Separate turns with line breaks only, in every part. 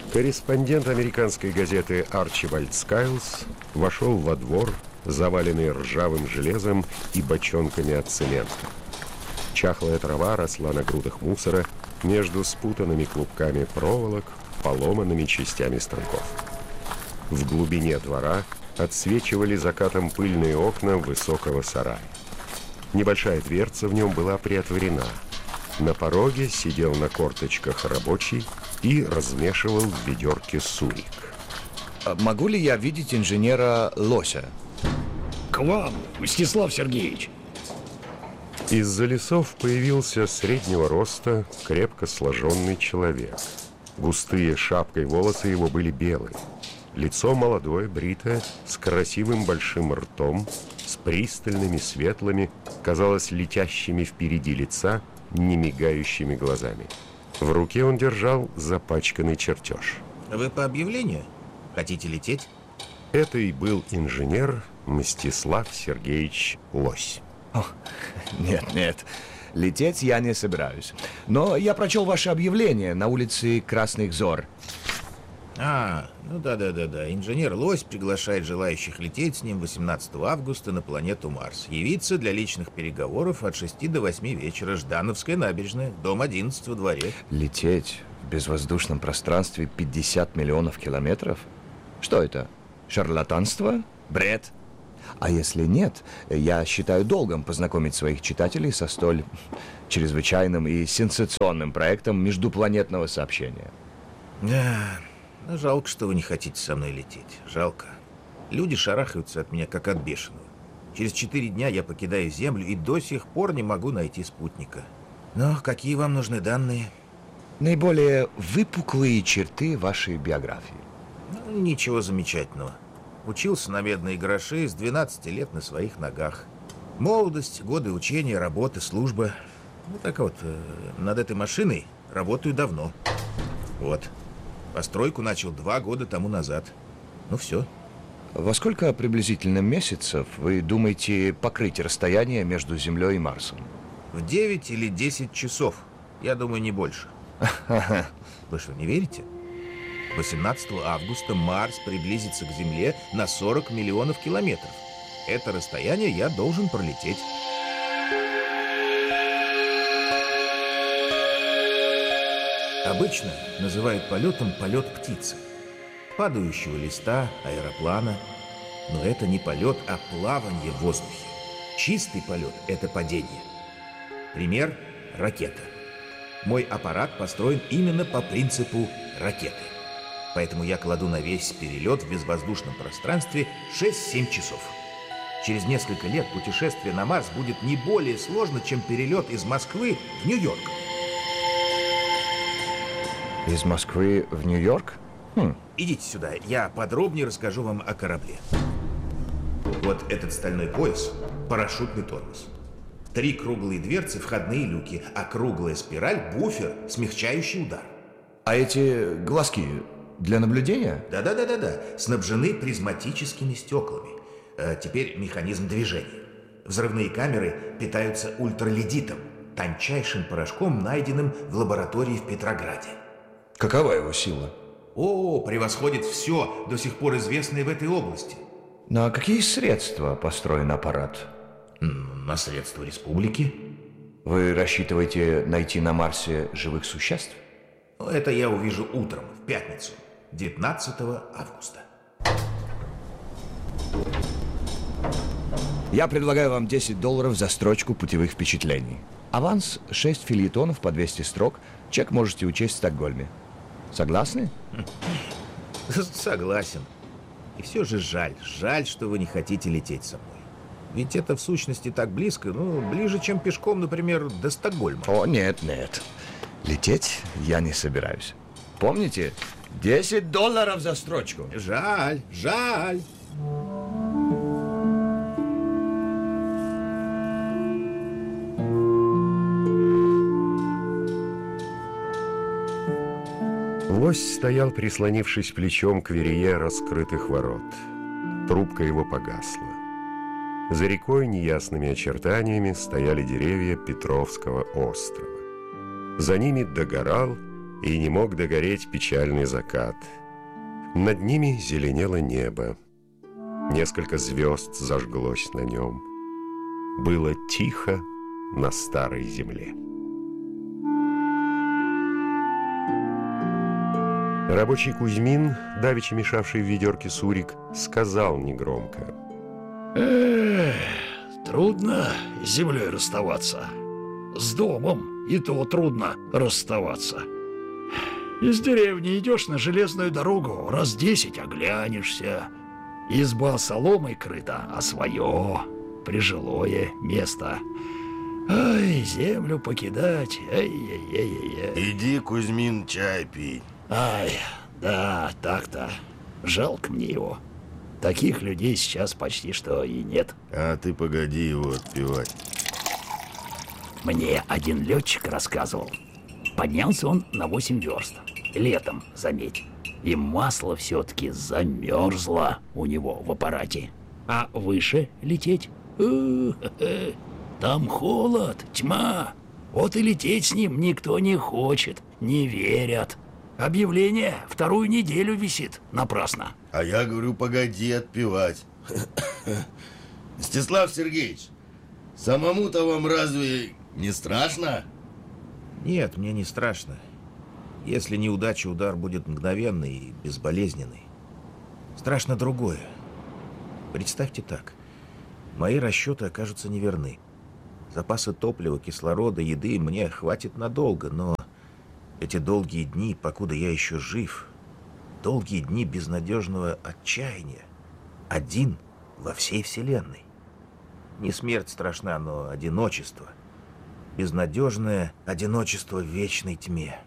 Корреспондент американской газеты Арчибальд Скайлс вошел во двор, заваленный ржавым железом и бочонками от цемента. Чахлая трава росла на грудах мусора между спутанными клубками проволок, поломанными частями станков. В глубине двора отсвечивали закатом пыльные окна высокого сарая. Небольшая дверца в нем была приотворена. На пороге сидел на корточках рабочий и размешивал в ведерке сурик.
Могу ли я видеть инженера Лося?
К вам, Мстислав Сергеевич.
Из-за лесов появился среднего роста, крепко сложенный человек. Густые шапкой волосы его были белые. Лицо молодое, бритое, с красивым большим ртом, с пристальными, светлыми, казалось, летящими впереди лица, немигающими глазами. В руке он держал запачканный чертеж.
Вы по объявлению? Хотите лететь?
Это и был инженер Мстислав Сергеевич Лось.
Нет, лететь я не собираюсь. Но я прочел ваше объявление на улице Красных Зор.
Ну да. Инженер Лось приглашает желающих лететь с ним 18 августа на планету Марс. Явиться для личных переговоров от 6 до 8 вечера. Ждановская набережная, дом 11 во дворе.
Лететь в безвоздушном пространстве 50 миллионов километров? Что это? Шарлатанство? Бред? А если нет, я считаю долгом познакомить своих читателей со столь чрезвычайным и сенсационным проектом междупланетного сообщения.
Жалко, что вы не хотите со мной лететь. Жалко. Люди шарахаются от меня, как от бешеного. Через 4 дня я покидаю Землю и до сих пор не могу найти спутника. Но какие вам нужны данные?
Наиболее выпуклые черты вашей биографии.
Ничего замечательного. Учился на медные гроши с 12 лет на своих ногах. Молодость, годы учения, работы, служба. Над этой машиной работаю давно. Вот. Постройку начал 2 года тому назад. Все.
Во сколько приблизительно месяцев вы думаете покрыть расстояние между Землей и Марсом?
В 9 или 10 часов. Я думаю, не больше. Вы что, не верите? 18 августа Марс приблизится к Земле на 40 миллионов километров. Это расстояние я должен пролететь. Обычно называют полетом полет птицы, падающего листа, аэроплана. Но это не полет, а плавание в воздухе. Чистый полет – это падение. Пример – ракета. Мой аппарат построен именно по принципу ракеты. Поэтому я кладу на весь перелет в безвоздушном пространстве 6-7 часов. Через несколько лет путешествие на Марс будет не более сложно, чем перелет из Москвы в Нью-Йорк.
Из Москвы в Нью-Йорк?
Идите сюда, я подробнее расскажу вам о корабле. Вот этот стальной пояс – парашютный тормоз. 3 круглые дверцы – входные люки, а круглая спираль – буфер, смягчающий удар.
А эти глазки для наблюдения?
Да, снабжены призматическими стеклами. Теперь механизм движения. Взрывные камеры питаются ультраледитом, тончайшим порошком, найденным в лаборатории в Петрограде.
Какова его сила?
Превосходит все, до сих пор известное в этой области.
На какие средства построен аппарат?
На средства республики.
Вы рассчитываете найти на Марсе живых существ?
Это я увижу утром, в пятницу, 19 августа.
Я предлагаю вам $10 за строчку путевых впечатлений. Аванс 6 фельетонов по 200 строк. Чек можете учесть в Стокгольме. Согласны?
Согласен. И все же жаль, что вы не хотите лететь со мной. Ведь это в сущности так близко, ближе, чем пешком, например, до Стокгольма.
Нет. Лететь я не собираюсь. Помните, $10 за строчку.
Жаль.
Лось стоял, прислонившись плечом к верее раскрытых ворот. Трубка его погасла. За рекой неясными очертаниями стояли деревья Петровского острова. За ними догорал и не мог догореть печальный закат. Над ними зеленело небо. Несколько звезд зажглось на нем. Было тихо на старой земле. Рабочий Кузьмин, давеча мешавший в ведерке сурик, сказал негромко:
Трудно с землей расставаться. С домом и то трудно расставаться. Из деревни идешь на железную дорогу, раз 10 оглянешься. Изба соломой крыта, а свое прижилое место. Ай, землю покидать, ай-яй-яй-яй.
Иди, Кузьмин, чай пить.
Ай, да, так-то. Жалко мне его. Таких людей сейчас почти что и нет.
А ты погоди его отпевать.
Мне один летчик рассказывал. Поднялся он на 8 верст. Летом, заметь. И масло все-таки замерзло у него в аппарате. А выше лететь? Там холод, тьма. Вот и лететь с ним никто не хочет, не верят. Объявление 2-ю неделю висит напрасно.
А я говорю, погоди отпевать. Мстислав Сергеевич, самому-то вам разве не страшно?
Нет, мне не страшно. Если неудача, удар будет мгновенный и безболезненный. Страшно другое. Представьте так. Мои расчеты окажутся неверны. Запасы топлива, кислорода, еды мне хватит надолго, но эти долгие дни, покуда я еще жив, долгие дни безнадежного отчаяния, один во всей вселенной. Не смерть страшна, но одиночество. Безнадежное одиночество в вечной тьме.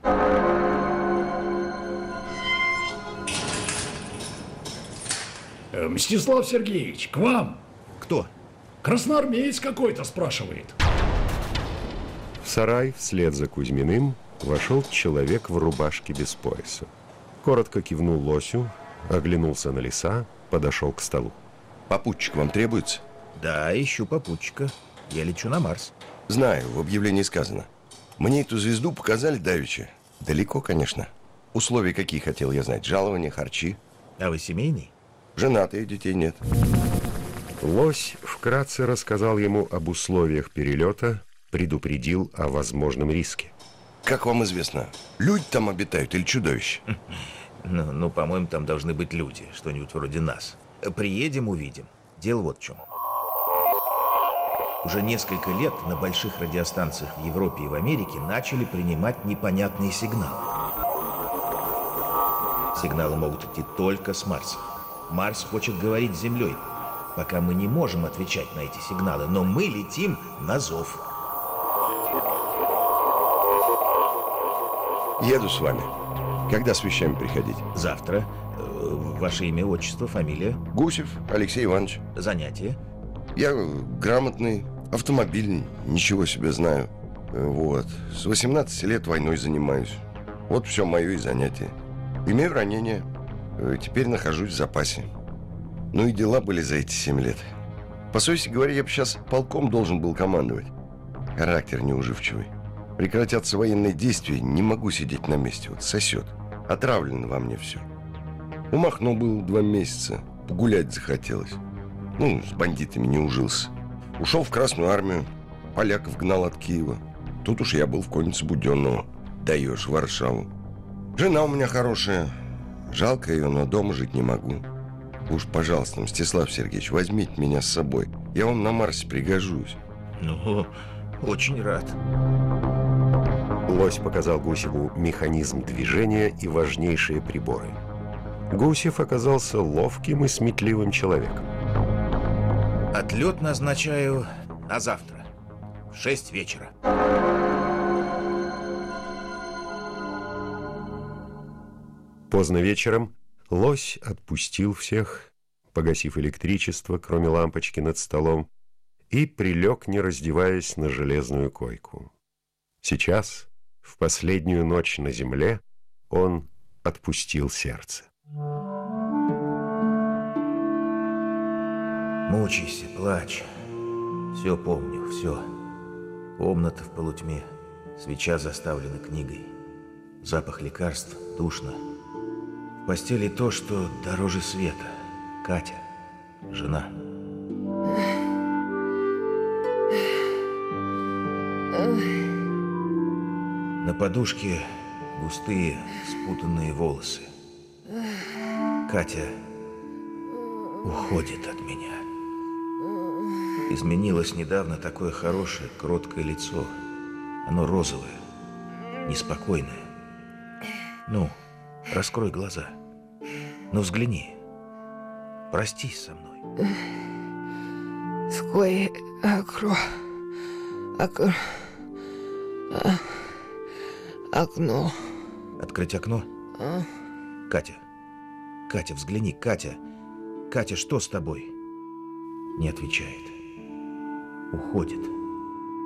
Мстислав Сергеевич, к вам.
Кто?
Красноармеец какой-то спрашивает.
В сарай вслед за Кузьминым вошел человек в рубашке без пояса. Коротко кивнул Лосю, оглянулся на леса, подошел к столу.
Попутчик вам требуется?
Да, ищу попутчика. Я лечу на Марс.
Знаю, в объявлении сказано. Мне эту звезду показали давеча. Далеко, конечно. Условия какие хотел я знать? Жалования, харчи.
А вы семейный?
Женатый, детей нет.
Лось вкратце рассказал ему об условиях перелета, предупредил о возможном риске.
Как вам известно, люди там обитают или чудовища?
Ну, по-моему, там должны быть люди, что-нибудь вроде нас. Приедем, увидим. Дело вот в чем. Уже несколько лет на больших радиостанциях в Европе и в Америке начали принимать непонятные сигналы. Сигналы могут идти только с Марса. Марс хочет говорить с Землей. Пока мы не можем отвечать на эти сигналы, но мы летим на зов.
Еду с вами. Когда с вещами приходить?
Завтра. Ваше имя, отчество, фамилия?
Гусев Алексей Иванович.
Занятие?
Я грамотный, автомобиль, ничего себе знаю. Вот. С 18 лет войной занимаюсь. Вот все мое и занятие. Имею ранение. Теперь нахожусь в запасе. Ну и дела были за эти 7 лет. По совести говоря, я бы сейчас полком должен был командовать. Характер неуживчивый. Прекратятся военные действия, не могу сидеть на месте. Вот сосет. Отравлено во мне все. У Махно был 2 месяца. Погулять захотелось. Ну, с бандитами не ужился. Ушел в Красную армию. Поляков гнал от Киева. Тут уж я был в коннице Буденного. Даешь, в Варшаву. Жена у меня хорошая. Жалко ее, но дома жить не могу. Уж, пожалуйста, Мстислав Сергеевич, возьмите меня с собой. Я вам на Марсе пригожусь.
Ну, очень рад.
Лось показал Гусеву механизм движения и важнейшие приборы. Гусев оказался ловким и сметливым человеком.
Отлет назначаю на завтра. В 6 вечера.
Поздно вечером Лось отпустил всех, погасив электричество, кроме лампочки над столом, и прилег, не раздеваясь, на железную койку. Сейчас, в последнюю ночь на земле, он отпустил сердце.
Мучайся, плачь. Все помню, все. Комната в полутьме, свеча заставлена книгой. Запах лекарств, душно. В постели то, что дороже света. Катя, жена. На подушке густые, спутанные волосы. Катя уходит от меня. Изменилось недавно такое хорошее, кроткое лицо. Оно розовое, неспокойное. Ну, раскрой глаза. Ну, взгляни. Простись со мной.
Сквозь окно.
Открыть окно? Катя. Катя, взгляни, Катя. Катя, что с тобой? Не отвечает. Уходит.